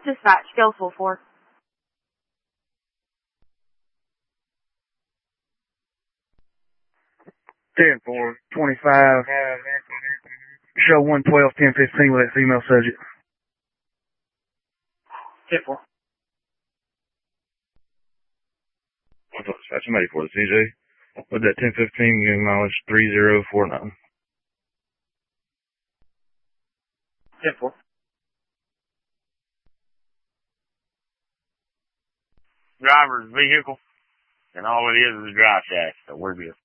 Dispatch, Gale 4. 10-4, 25, show 112, 1015 with that female subject. 10-4. Dispatch, I'm ready for the CJ. With that 1015, giving mileage 3049. 10-4. Driver's vehicle, and all it is a drive shack, so we're good.